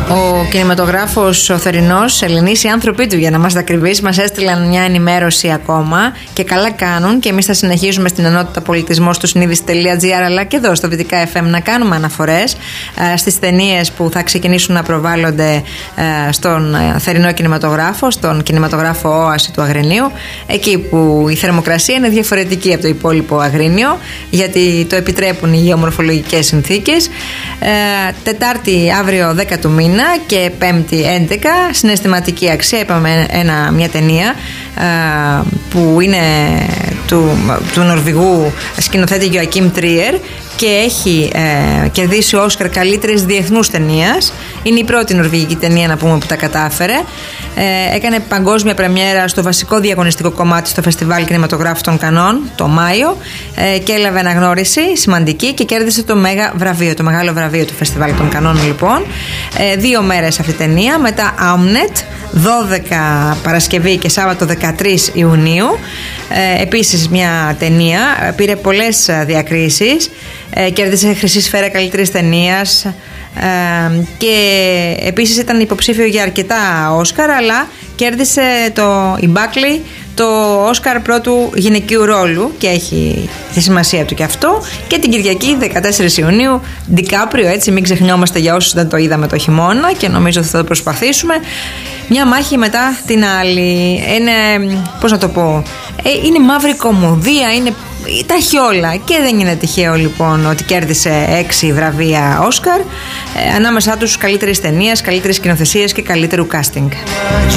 Ο κινηματογράφος ο θερινός, Ελληνής, οι άνθρωποι του για να είμαστε ακριβείς, μας έστειλαν μια ενημέρωση ακόμα και καλά κάνουν, και εμείς θα συνεχίζουμε στην ενότητα πολιτισμός του συνείδηση.gr αλλά και εδώ στο Βυτικά FM να κάνουμε αναφορές στις ταινίες που θα ξεκινήσουν να προβάλλονται στον θερινό κινηματογράφο, στον κινηματογράφο Όαση του Αγρινίου, εκεί που η θερμοκρασία είναι διαφορετική από το υπόλοιπο Αγρίνιο, γιατί το επιτρέπουν οι γεωμορφολογικές συνθήκες. Τετάρτη αύριο 10 του μήνα και Πέμπτη 11, συναισθηματική αξία. Είπαμε μια ταινία που είναι του Νορβηγού σκηνοθέτη Γιοακίμ Τρίερ και έχει κερδίσει Όσκαρ καλύτερης διεθνούς ταινίας. Είναι η πρώτη νορβηγική ταινία, να πούμε, που τα κατάφερε. Έκανε παγκόσμια πρεμιέρα στο βασικό διαγωνιστικό κομμάτι στο Φεστιβάλ Κινηματογράφου των Κανών το Μάιο και έλαβε αναγνώριση σημαντική και κέρδισε το μέγα βραβείο, το μεγάλο βραβείο του Φεστιβάλ των Κανών. Λοιπόν, 2 μέρες αυτή η ταινία. Μετά Άμνετ 12 Παρασκευή και Σάββατο 13 Ιουνίου. Επίσης μια ταινία, πήρε πολλές διακρίσεις, κέρδισε Χρυσή Σφαίρα καλύτερης ταινίας και επίσης ήταν υποψήφιο για αρκετά Όσκαρ, αλλά κέρδισε η Μπάκλι το Όσκαρ πρώτου γυναικείου ρόλου και έχει τη σημασία του και αυτό. Και την Κυριακή 14 Ιουνίου Ντικάπριο, έτσι μην ξεχνιόμαστε για όσους δεν το είδαμε το χειμώνα, και νομίζω ότι θα το προσπαθήσουμε. Μια μάχη μετά την άλλη. Είναι, πώς να το πω, είναι μαύρη κομμωδία, τα έχει όλα, και δεν είναι τυχαίο λοιπόν ότι κέρδισε 6 βραβεία Όσκαρ, ανάμεσά τους καλύτερης ταινίας, καλύτερης σκηνοθεσίας και καλύτερου casting.